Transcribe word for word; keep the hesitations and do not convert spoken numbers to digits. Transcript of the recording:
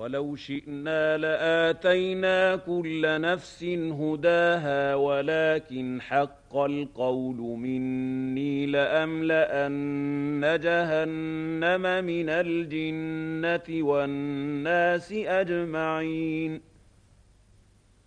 ولو شئنا لآتينا كل نفس هداها ولكن حق القول مني لأملأن جهنم من الجنة والناس أجمعين